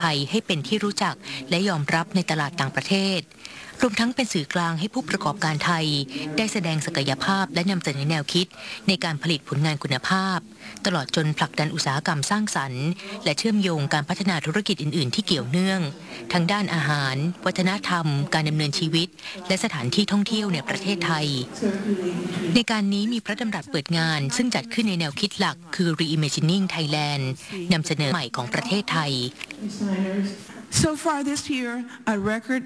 ไทยให้เป็นที่รู้จักและยอมรับในตลาดต่างประเทศรวมทั้งเป็นสื่อกลางให้ผู้ประกอบการไทยได้แสดงศักยภาพและนำเสนอแนวคิดในการผลิตผลงานคุณภาพตลอดจนผลักดันอุตสาหกรรมสร้างสรรค์และเชื่อมโยงการพัฒนาธุรกิจอื่นๆที่เกี่ยวเนื่องทั้งด้านอาหารวัฒนธรรมการดำเนินชีวิตและสถานที่ท่องเที่ยวในประเทศไทยในการนี้มีพระดำรัสเปิดงานซึ่งจัดขึ้นในแนวคิดหลักคือ Reimagining Thailand นำเสนอใหม่ของประเทศไทย So far this year, a record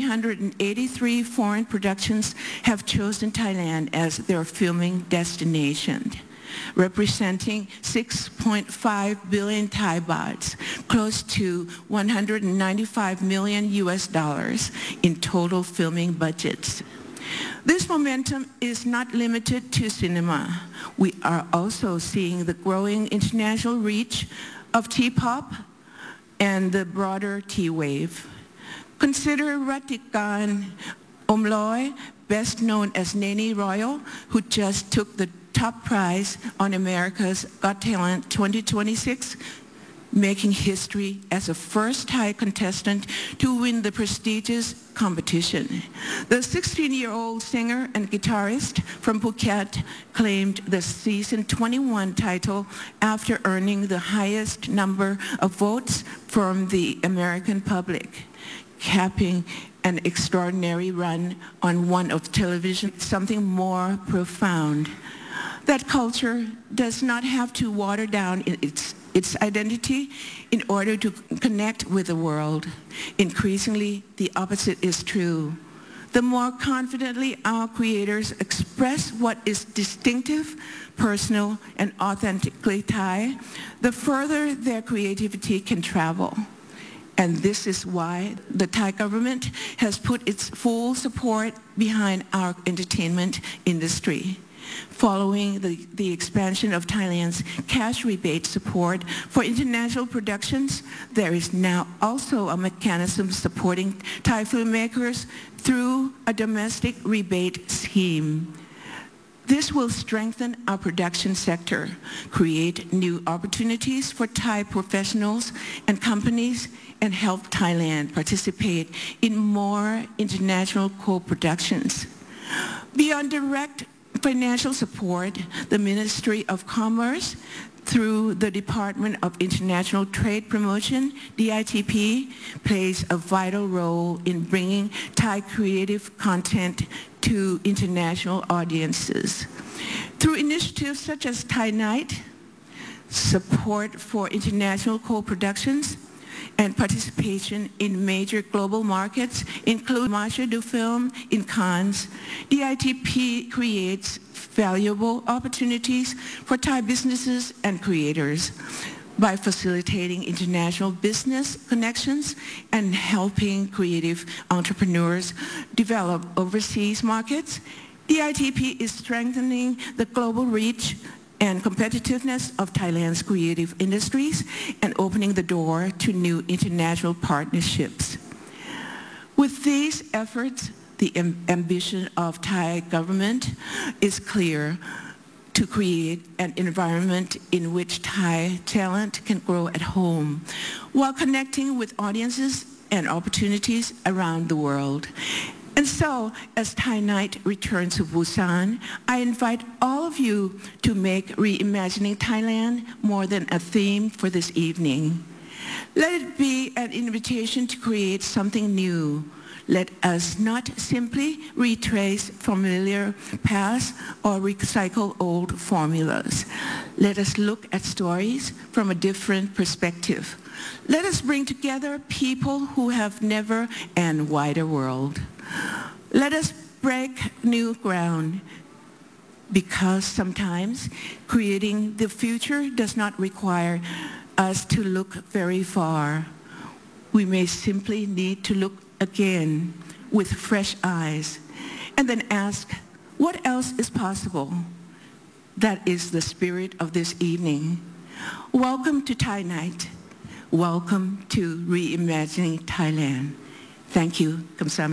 383 foreign productions have chosen Thailand as their filming destination, representing 6.5 billion Thai bahts, close to 195 million US dollars in total filming budgets. This momentum is not limited to cinema. We are also seeing the growing international reach of T-pop and the broader T-wave. Consider Ratikan Omloy, best known as Nene Royal, who just took the top prize on America's Got Talent 2026, making history as the first Thai contestant to win the prestigious competition. The 16-year-old singer and guitarist from Phuket claimed the season 21 title after earning the highest number of votes from the American public, capping an extraordinary run on one of television. Something more profound. That culture does not have to water down its identity in order to connect with the world. Increasingly, the opposite is true. The more confidently our creators express what is distinctive, personal, and authentically Thai, the further their creativity can travel. And this is why the Thai government has put its full support behind our entertainment industry. Following the expansion of Thailand's cash rebate support for international productions, there is now also a mechanism supporting Thai filmmakers through a domestic rebate scheme. This will strengthen our production sector, create new opportunities for Thai professionals and companies, and help Thailand participate in more international co-productions. Beyond direct financial support, the Ministry of Commerce, through the Department of International Trade Promotion, DITP, plays a vital role in bringing Thai creative content to international audiences. Through initiatives such as Thai Night, support for international co-productions, and participation in major global markets, including Marché du Film in Cannes, DITP creates valuable opportunities for Thai businesses and creators by facilitating international business connections and helping creative entrepreneurs develop overseas markets. DITP is strengthening the global reach and competitiveness of Thailand's creative industries and opening the door to new international partnerships. With these efforts, the ambition of Thai government is clear: to create an environment in which Thai talent can grow at home while connecting with audiences and opportunities around the world. And so, as Thai Night returns to Busan, I invite all of you to make Reimagining Thailand more than a theme for this evening. Let it be an invitation to create something new. Let us not simply retrace familiar paths or recycle old formulas. Let us look at stories from a different perspective. Let us bring together people who have never and wider world. Let us break new ground, because sometimes creating the future does not require us to look very far. We may simply need to look again with fresh eyes and then ask, what else is possible? That is the spirit of this evening. Welcome to Thai Night. Welcome to Reimagining Thailand. Thank you. Kamsahamnida.